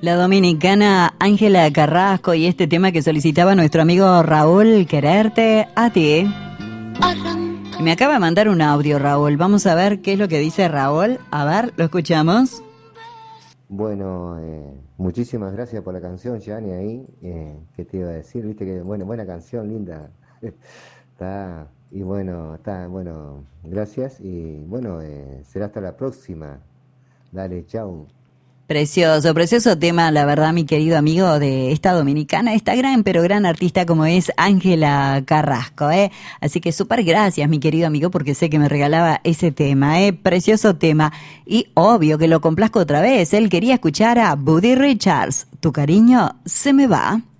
La dominicana Ángela Carrasco y este tema que solicitaba nuestro amigo Raúl, Quererte a ti. Y me acaba de mandar un audio, Raúl. Vamos a ver qué es lo que dice Raúl. A ver, lo escuchamos. Bueno, muchísimas gracias por la canción, Gianni, ahí. ¿Qué te iba a decir? Viste que, bueno, buena canción, linda. Bueno, gracias. Y bueno, será hasta la próxima. Dale, chao. Precioso, precioso tema, la verdad, mi querido amigo de esta dominicana, esta gran, pero gran artista como es Ángela Carrasco, Así que súper gracias, mi querido amigo, porque sé que me regalaba ese tema, Precioso tema. Y obvio que lo complazco otra vez, él quería escuchar a Buddy Richards. Tu cariño se me va.